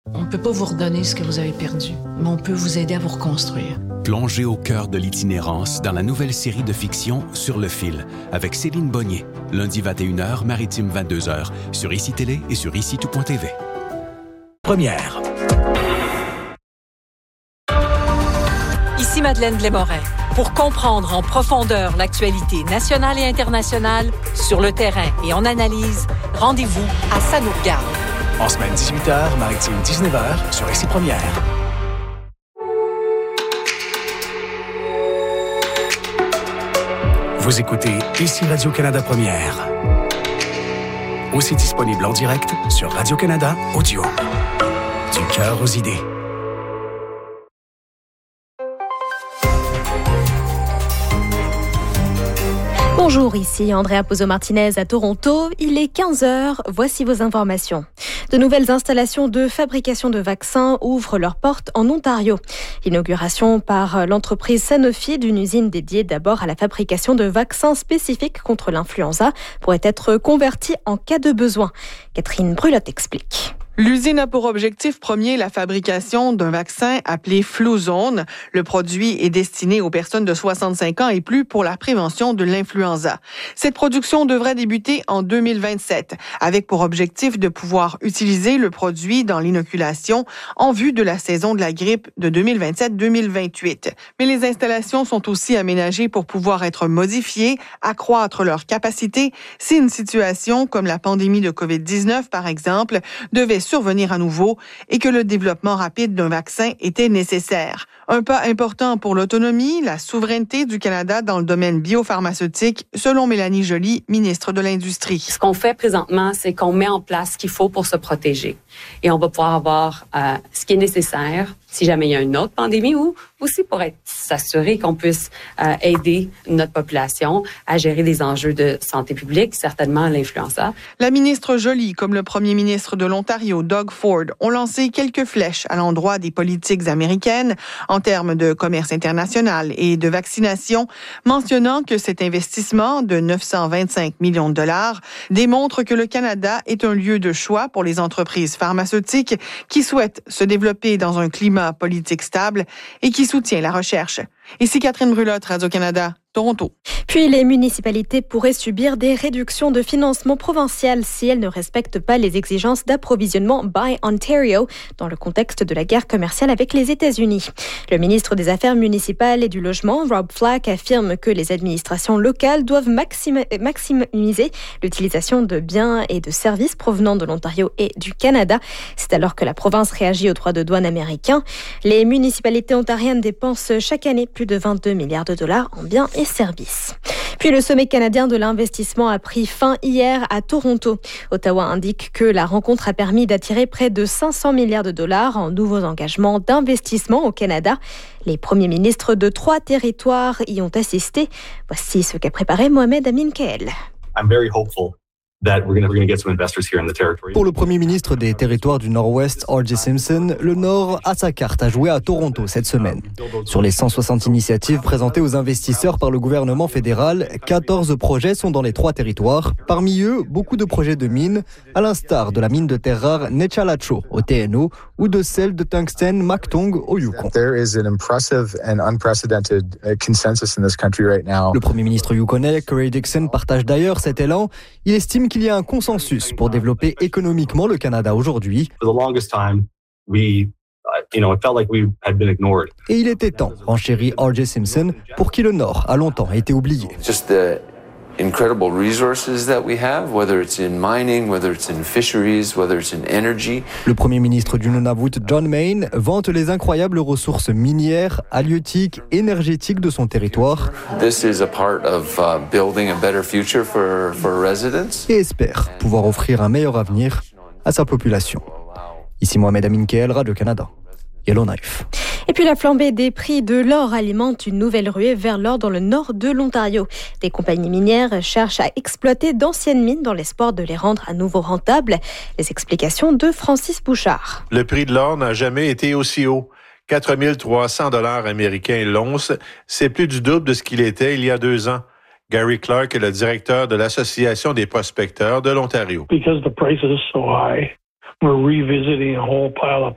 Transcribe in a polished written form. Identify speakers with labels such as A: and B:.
A: On ne peut pas vous redonner ce que vous avez perdu, mais on peut vous aider à vous reconstruire.
B: Plongez au cœur de l'itinérance dans la nouvelle série de fiction Sur le fil, avec Céline Bonnier, lundi 21h, maritime 22h, sur ICI Télé et sur ICI-tout.tv.
C: Première.
D: Ici Madeleine Blais-Morin. Pour comprendre en profondeur l'actualité nationale et internationale, sur le terrain et en analyse, rendez-vous à Ça nous regarde.
C: En semaine 18h, maritime 19h, sur ICI Première. Vous écoutez ICI Radio-Canada Première. Aussi disponible en direct sur Radio-Canada Audio. Du cœur aux idées.
E: Bonjour, ici Andrea Pozzo-Martinez à Toronto. Il est 15h, voici vos informations. De nouvelles installations de fabrication de vaccins ouvrent leurs portes en Ontario. L'inauguration par l'entreprise Sanofi d'une usine dédiée d'abord à la fabrication de vaccins spécifiques contre l'influenza pourrait être convertie en cas de besoin. Catherine Brulotte explique.
F: L'usine a pour objectif premier la fabrication d'un vaccin appelé Fluzone. Le produit est destiné aux personnes de 65 ans et plus pour la prévention de l'influenza. Cette production devrait débuter en 2027, avec pour objectif de pouvoir utiliser le produit dans l'inoculation en vue de la saison de la grippe de 2027-2028. Mais les installations sont aussi aménagées pour pouvoir être modifiées, accroître leur capacité si une situation comme la pandémie de COVID-19, par exemple, devait survenir à nouveau et que le développement rapide d'un vaccin était nécessaire. Un pas important pour l'autonomie, la souveraineté du Canada dans le domaine biopharmaceutique, selon Mélanie Joly, ministre de l'Industrie.
G: Ce qu'on fait présentement, c'est qu'on met en place ce qu'il faut pour se protéger. Et on va pouvoir avoir ce qui est nécessaire si jamais il y a une autre pandémie ou aussi pour s'assurer qu'on puisse aider notre population à gérer des enjeux de santé publique, certainement l'influenza.
F: La ministre Joly, comme le premier ministre de l'Ontario, Doug Ford, ont lancé quelques flèches à l'endroit des politiques américaines en termes de commerce international et de vaccination, mentionnant que cet investissement de 925 millions de dollars démontre que le Canada est un lieu de choix pour les entreprises pharmaceutiques qui souhaitent se développer dans un climat politique stable et qui soutient la recherche. Ici Catherine Brulotte, Radio-Canada, Toronto.
E: Puis les municipalités pourraient subir des réductions de financement provincial si elles ne respectent pas les exigences d'approvisionnement Buy Ontario dans le contexte de la guerre commerciale avec les États-Unis. Le ministre des Affaires municipales et du Logement, Rob Flack, affirme que les administrations locales doivent maximiser l'utilisation de biens et de services provenant de l'Ontario et du Canada. C'est alors que la province réagit aux droits de douane américains. Les municipalités ontariennes dépensent chaque année plus de 22 milliards de dollars en biens et services. Puis le sommet canadien de l'investissement a pris fin hier à Toronto. Ottawa indique que la rencontre a permis d'attirer près de 500 milliards de dollars en nouveaux engagements d'investissement au Canada. Les premiers ministres de 3 territoires y ont assisté. Voici ce qu'a préparé Mohamed Amin Kael.
H: I'm very hopeful that we're going to get some investors here in the territory.
I: Pour le premier ministre des territoires du Nord-Ouest, R.J. Simpson, le Nord a sa carte à jouer à Toronto cette semaine. Sur les 160 initiatives présentées aux investisseurs par le gouvernement fédéral, 14 projets sont dans les 3 territoires. Parmi eux, beaucoup de projets de mines, à l'instar de la mine de terre rare Nechalacho au TNO ou de celle de tungstène Mactung au Yukon.
J: There is an impressive and unprecedented consensus in this country right now.
I: Le premier ministre yukonais, Curry Dixon, partage d'ailleurs cet élan. Il estime qu'il y a un consensus pour développer économiquement le Canada aujourd'hui.
H: For the longest time, it felt like we had been ignored.
I: Et il était temps, renchérit R.J. Simpson, pour qui le Nord a longtemps été oublié.
K: Just the incredible resources that we have, whether it's in mining, whether it's in fisheries, whether it's in energy.
I: Le premier ministre du Nunavut, John Mayne, vante les incroyables ressources minières, halieutiques, énergétiques de son territoire.
K: This is a part of building a better future for residents.
I: Et espère pouvoir offrir un meilleur avenir à sa population. Ici Mohamed Amin Kael, Radio-Canada. Yellowknife.
E: Et puis la flambée des prix de l'or alimente une nouvelle ruée vers l'or dans le nord de l'Ontario. Des compagnies minières cherchent à exploiter d'anciennes mines dans l'espoir de les rendre à nouveau rentables. Les explications de Francis Bouchard.
L: Le prix de l'or n'a jamais été aussi haut. 4 300 $ américains l'once, c'est plus du double de ce qu'il était il y a 2 ans. Gary Clark est le directeur de l'Association des prospecteurs de l'Ontario.
M: Because the price is so high. We're revisiting a whole pile of